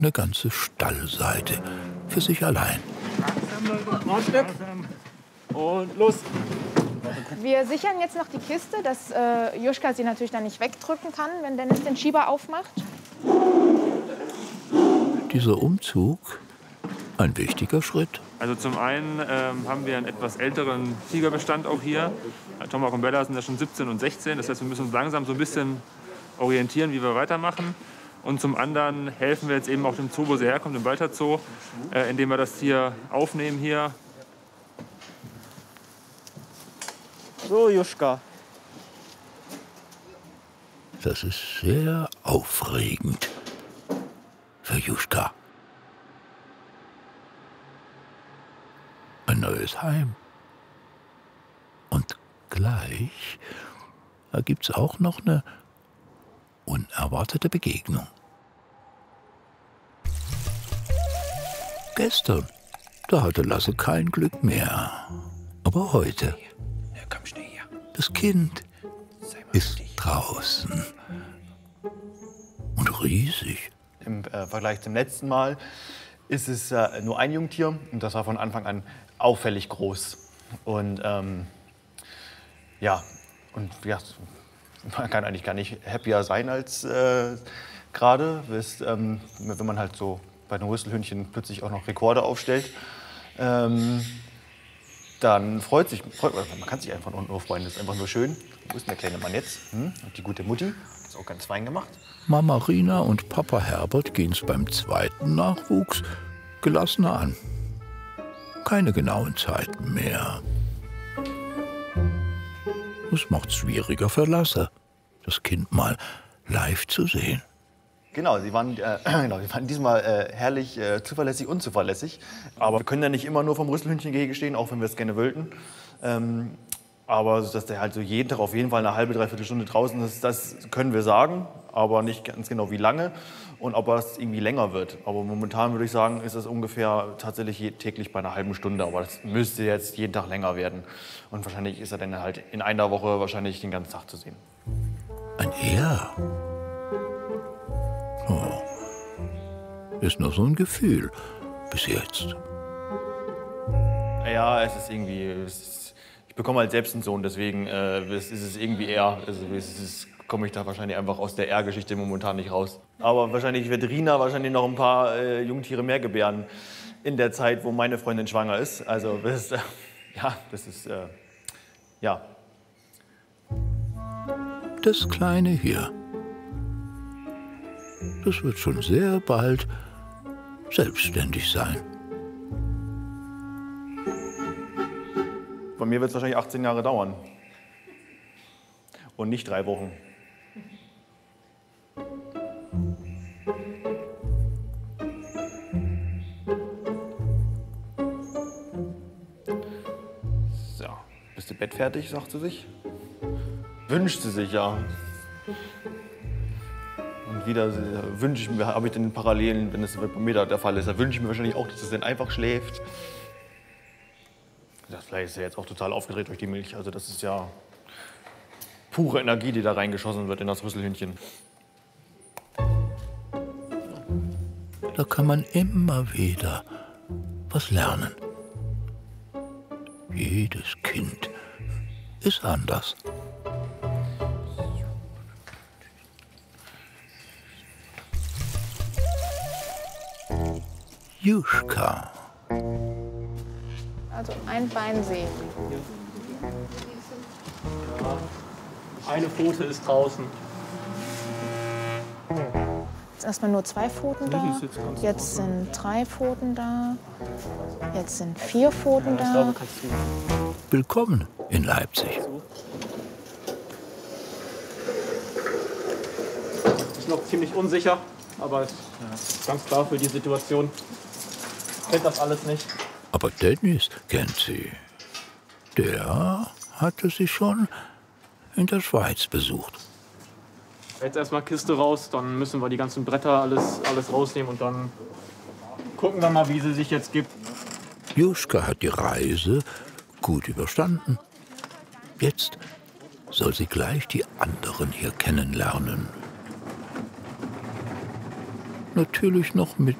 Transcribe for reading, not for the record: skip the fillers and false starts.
Eine ganze Stallseite für sich allein. Und los! Wir sichern jetzt noch die Kiste, dass Juschka sie natürlich dann nicht wegdrücken kann, wenn Dennis den Schieber aufmacht. Dieser Umzug, ein wichtiger Schritt. Also zum einen haben wir einen etwas älteren Tigerbestand auch hier. Tomahawk und Bella sind ja schon 17 und 16. Das heißt, wir müssen uns langsam so ein bisschen orientieren, wie wir weitermachen. Und zum anderen helfen wir jetzt eben auch dem Zoo, wo sie herkommt, im Walter Zoo, indem wir das Tier aufnehmen hier. So, Juschka. Das ist sehr aufregend für Juschka. Ein neues Heim. Und gleich gibt es auch noch eine unerwartete Begegnung. Gestern, da hatte Lasse kein Glück mehr. Aber heute, das Kind ist draußen. Und riesig. Im Vergleich zum letzten Mal ist es nur ein Jungtier und das war von Anfang an auffällig groß. Und ja, man kann eigentlich gar nicht happier sein als gerade, wenn man halt so bei den Rüsselhündchen plötzlich auch noch Rekorde aufstellt. Dann man kann sich einfach nur freuen, das ist einfach nur schön. Wo ist denn der kleine Mann jetzt? Und die gute Mutti, ist auch ganz fein gemacht. Mama Rina und Papa Herbert gehen es beim zweiten Nachwuchs gelassener an. Keine genauen Zeiten mehr. Das macht's schwieriger für Lasse, das Kind mal live zu sehen. Genau, sie waren diesmal herrlich zuverlässig, unzuverlässig. Aber wir können ja nicht immer nur vom Rüsselhündchengehege stehen, auch wenn wir es gerne wollten. Aber dass der halt so jeden Tag auf jeden Fall eine halbe, dreiviertel Stunde draußen ist, das können wir sagen, aber nicht ganz genau wie lange und ob es irgendwie länger wird. Aber momentan würde ich sagen, ist es ungefähr tatsächlich täglich bei einer halben Stunde. Aber das müsste jetzt jeden Tag länger werden. Und wahrscheinlich ist er dann halt in einer Woche wahrscheinlich den ganzen Tag zu sehen. Ein Er? Oh. Ist nur so ein Gefühl bis jetzt. Ja, es ist irgendwie... Ich bekomme halt selbst einen Sohn, deswegen ist es irgendwie eher... komme ich da wahrscheinlich einfach aus der R-Geschichte momentan nicht raus. Aber wahrscheinlich wird Rina noch ein paar Jungtiere mehr gebären in der Zeit, wo meine Freundin schwanger ist. Also das ist Das Kleine hier, das wird schon sehr bald selbstständig sein. Bei mir wird es wahrscheinlich 18 Jahre dauern. Und nicht 3 Wochen. So, bist du bettfertig, sagt sie sich. Wünscht sie sich, ja. Und wieder wünsche ich mir, habe ich den Parallelen, wenn es bei mir der Fall ist, da wünsche ich mir wahrscheinlich auch, dass es dann einfach schläft. Das Fleisch ist ja jetzt auch total aufgedreht durch die Milch. Also das ist ja pure Energie, die da reingeschossen wird in das Rüsselhündchen. Da kann man immer wieder was lernen. Jedes Kind ist anders. Juschka. Also ein Bein sehen. Eine Pfote ist draußen. Jetzt erstmal nur 2 Pfoten da. Jetzt sind 3 Pfoten da. Jetzt sind 4 Pfoten da. Willkommen in Leipzig. Ist noch ziemlich unsicher, aber ist ganz klar für die Situation. Kennt das alles nicht. Aber Dennis kennt sie. Der hatte sie schon in der Schweiz besucht. Jetzt erstmal Kiste raus, dann müssen wir die ganzen Bretter alles rausnehmen und dann gucken wir mal, wie sie sich jetzt gibt. Juschka hat die Reise gut überstanden. Jetzt soll sie gleich die anderen hier kennenlernen. Natürlich noch mit